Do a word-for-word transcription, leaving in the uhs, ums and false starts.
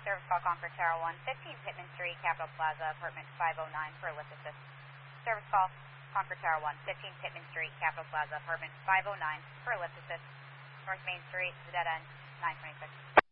Service call Concord Tower one, fifteen Pittman Street, Capitol Plaza, apartment five oh nine for a lift assist. Service call Concord Tower one, fifteen Pittman Street, Capitol Plaza, apartment five oh nine for a lift assist. North Main Street, the dead end, nine twenty-six.